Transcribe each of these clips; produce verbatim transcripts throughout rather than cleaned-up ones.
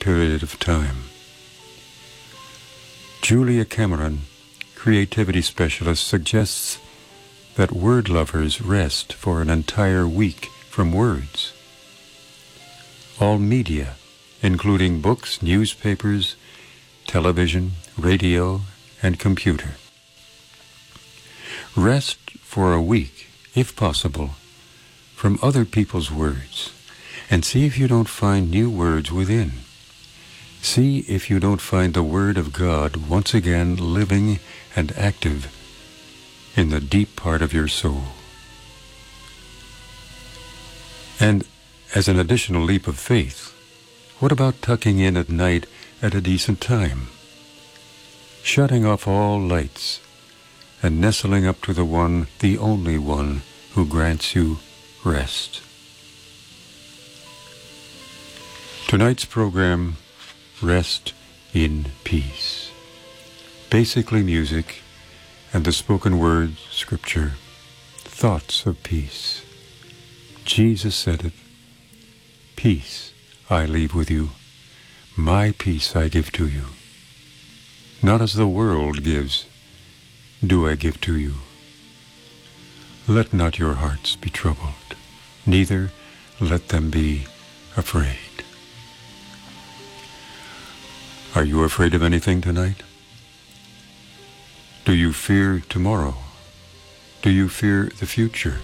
period of time. Julia Cameron, creativity specialist, suggests that word lovers rest for an entire week from words. All media, including books, newspapers, television, radio, and computer. Rest for a week, if possible, from other people's words, and see if you don't find new words within. See if you don't find the Word of God once again living and active in the deep part of your soul. And as an additional leap of faith, what about tucking in at night at a decent time? Shutting off all lights and nestling up to the one, the only one, who grants you rest. Tonight's program, Rest in Peace. Basically music and the spoken word, scripture, thoughts of peace. Jesus said it, "Peace I leave with you, my peace I give to you. Not as the world gives, do I give to you. Let not your hearts be troubled, neither let them be afraid." Are you afraid of anything tonight? Do you fear tomorrow? Do you fear the future?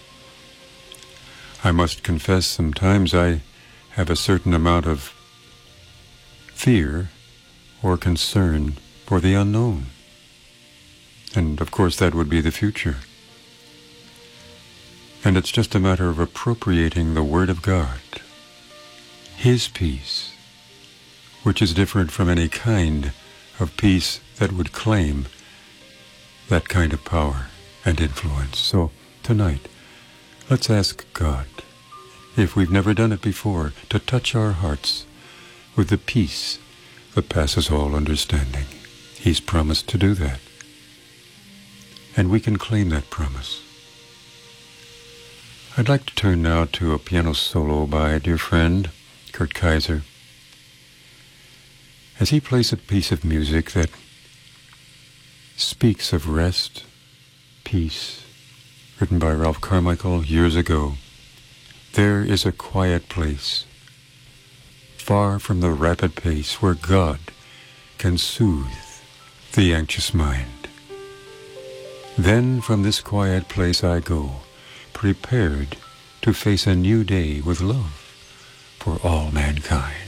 I must confess sometimes I have a certain amount of fear or concern for the unknown. And of course that would be the future. And it's just a matter of appropriating the Word of God, His peace, which is different from any kind of peace that would claim that kind of power and influence. So tonight, let's ask God, if we've never done it before, to touch our hearts with the peace that passes all understanding. He's promised to do that. And we can claim that promise. I'd like to turn now to a piano solo by a dear friend, Kurt Kaiser, as he plays a piece of music that speaks of rest, peace, written by Ralph Carmichael years ago. There is a quiet place, far from the rapid pace, where God can soothe the anxious mind. Then from this quiet place I go, prepared to face a new day with love for all mankind.